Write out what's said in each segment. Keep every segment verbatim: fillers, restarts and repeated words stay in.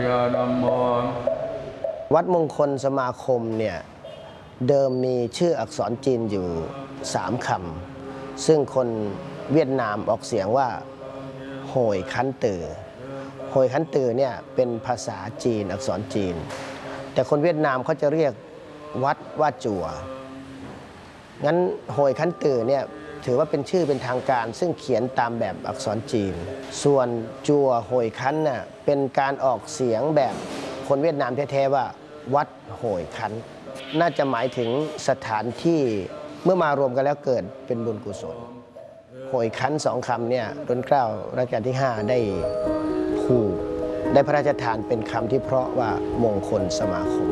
วัดมงคลสมาคมเนี่ยเดิมมีชื่ออักษรจีนอยู่สามคำซึ่งคนเวียดนามออกเสียงว่าโหยคันตือโหยคันตือเนี่ยเป็นภาษาจีนอักษรจีนแต่คนเวียดนามเขาจะเรียกวัดว่าจั่วงั้นโหยคันตือเนี่ยถือว่าเป็นชื่อเป็นทางการซึ่งเขียนตามแบบอักษรจีนส่วนจั่วโหยคันน่ะเป็นการออกเสียงแบบคนเวียดนามแท้ๆว่าวัดโหยคันน่าจะหมายถึงสถานที่เมื่อมารวมกันแล้วเกิดเป็นบุญกุศลโหยคันสองคำเนี่ยรัชกาลรัชกาลที่ห้าได้ผูกได้พระราชทานเป็นคำที่เพราะว่ามงคลสมาคม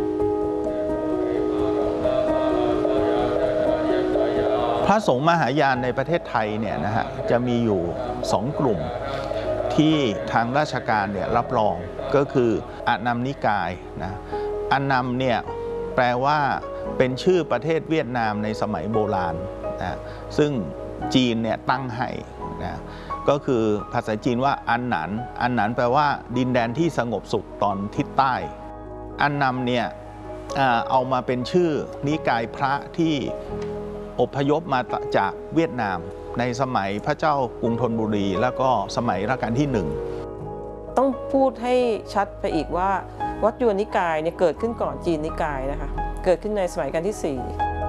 พระสงฆ์มหายานในประเทศไทยเนี่ยนะฮะจะมีอยู่สองกลุ่มที่ทางราชการเนี่ยรับรองก็คืออานัมนิกายนะอานัมเนี่ยแปลว่าเป็นชื่อประเทศเวียดนามในสมัยโบราณนะซึ่งจีนเนี่ยตั้งให้นะก็คือภาษาจีนว่าอันหนันอันหนันแปลว่าดินแดนที่สงบสุขตอนทิศใต้อานัมเนี่ยเอามาเป็นชื่อนิกายพระที่อพยพมาจากเวียดนามในสมัยพระเจ้ากรุงธนบุรีแล้วก็สมัยรัชกาลที่หนึ่งต้องพูดให้ชัดไปอีกว่าวัดยวนนิกายเนี่ยเกิดขึ้นก่อนจีนนิกายนะคะเกิดขึ้นในสมัยรัชกาลที่สี่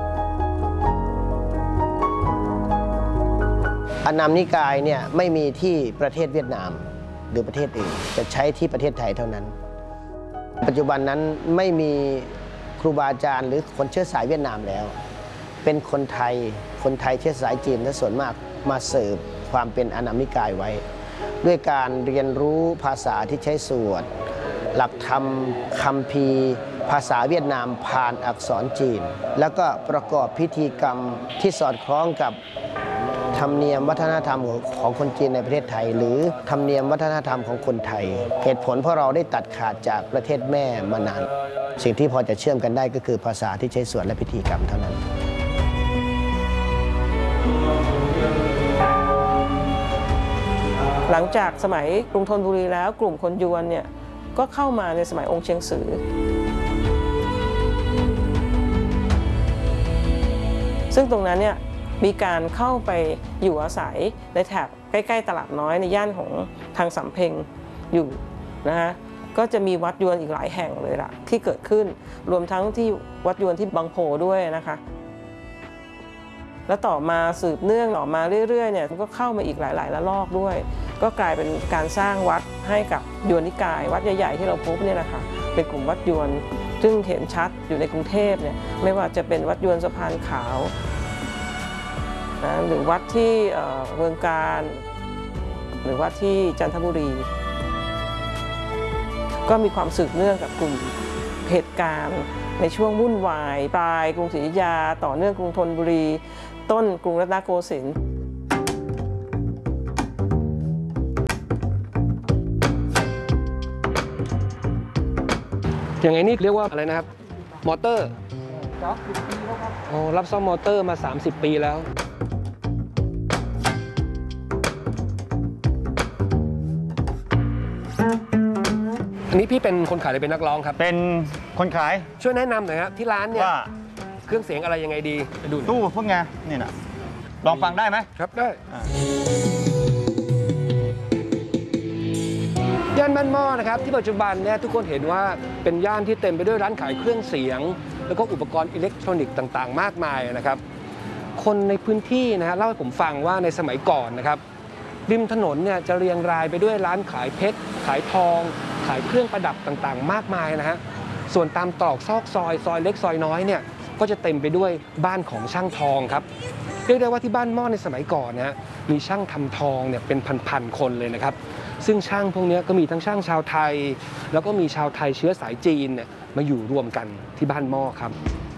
อานัมนิกายเนี่ยไม่มีที่ประเทศเวียดนามหรือประเทศอื่นจะใช้ที่ประเทศไทยเท่านั้นปัจจุบันนั้นไม่มีครูบาอาจารย์หรือคนเชื้อสายเวียดนามแล้วเป็นคนไทยคนไทยเชื้อสายจีนและส่วนมากมาเสิร์ฟความเป็นอานัมนิกายไว้ด้วยการเรียนรู้ภาษาที่ใช้สวดหลักธรรมคัมภีร์ภาษาเวียดนามผ่านอักษรจีนแล้วก็ประกอบพิธีกรรมที่สอดคล้องกับธรรมเนียมวัฒนธรรมของคนจีนในประเทศไทยหรือธรรมเนียมวัฒนธรรมของคนไทยเหตุผลเพราะเราได้ตัดขาดจากประเทศแม่มานานสิ่งที่พอจะเชื่อมกันได้ก็คือภาษาที่ใช้สวดและพิธีกรรมเท่านั้นหลังจากสมัยกรุงธนบุรีแล้วกลุ่มคนยวนเนี่ยก็เข้ามาในสมัยองค์เชียงสือซึ่งตรงนั้นเนี่ยมีการเข้าไปอยู่อาศัยในแถบใกล้ๆตลาดน้อยในย่านของทางสำเพ็งอยู่นะฮะก็จะมีวัดยวนอีกหลายแห่งเลยล่ะที่เกิดขึ้นรวมทั้งที่วัดยวนที่บางโพด้วยนะคะแล้วต่อมาสืบเนื่องต่อมาเรื่อยๆเนี่ยก็เข้ามาอีกหลายๆระลอกด้วยก็กลายเป็นการสร้างวัดให้กับยวนนิกายวัดใหญ่ๆที่เราพบเนี่ยนะคะเป็นกลุ่มวัดยวนซึ่งเห็นชัดอยู่ในกรุงเทพเนี่ยไม่ว่าจะเป็นวัดยวนสะพานขาวนะหรือวัดที่เมืองการหรือวัดที่จันทบุรีก็มีความสืบเนื่องกับกลุ่มเหตุการณ์ในช่วงวุ่นวายปลายกรุงศรีอยุธยาต่อเนื่องกรุงธนบุรีต้นกรุงรัตนโกสินทร์อย่างไงนี่เรียกว่าอะไรนะครับมอเตอร์อ๋อรับซ่อมมอเตอร์มาสามสิบปีแล้วอันนี้พี่เป็นคนขายหรือเป็นนักร้องครับเป็นคนขายช่วยแนะนำหน่อยครับที่ร้านเนี่ยเครื่องเสียงอะไรยังไงดีดูตู้พวกไงนี่นะลองฟังได้ไหมครับได้ย่านบ้านหม้อนะครับที่ปัจจุบันเนี่ยทุกคนเห็นว่าเป็นย่านที่เต็มไปด้วยร้านขายเครื่องเสียงแล้วก็อุปกรณ์อิเล็กทรอนิกส์ต่างๆมากมายนะครับคนในพื้นที่นะฮะเล่าให้ผมฟังว่าในสมัยก่อนนะครับริมถนนเนี่ยจะเรียงรายไปด้วยร้านขายเพชรขายทองขายเครื่องประดับต่างๆมากมายนะฮะส่วนตามตรอกซอกซอยซอยเล็กซอยน้อยเนี่ยก็จะเต็มไปด้วยบ้านของช่างทองครับเรียกได้ว่าที่บ้านหม้อในสมัยก่อนนะฮะมีช่างทำทองเนี่ยเป็นพันๆคนเลยนะครับซึ่งช่างพวกนี้ก็มีทั้งช่างชาวไทยแล้วก็มีชาวไทยเชื้อสายจีนเนี่ยมาอยู่รวมกันที่บ้านหม้อครับ